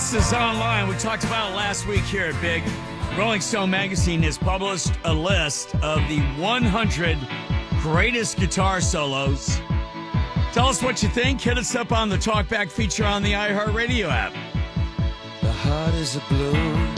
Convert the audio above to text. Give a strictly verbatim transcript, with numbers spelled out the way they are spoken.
list is online. We talked about it last week here at Big. Rolling Stone magazine has published a list of the one hundred greatest guitar solos. Tell us what you think. Hit us up on the Talkback feature on the iHeartRadio app. The heart is a blue.